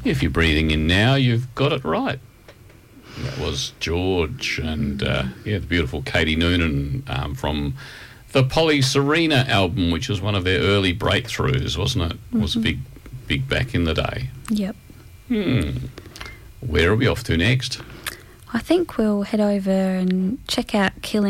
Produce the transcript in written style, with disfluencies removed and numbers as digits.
If you're breathing in now, you've got it right. That was George and, the beautiful Katie Noonan from the Polly Serena album, which was one of their early breakthroughs, wasn't it? It was big back in the day. Yep. Where are we off to next? I think we'll head over and check out Killing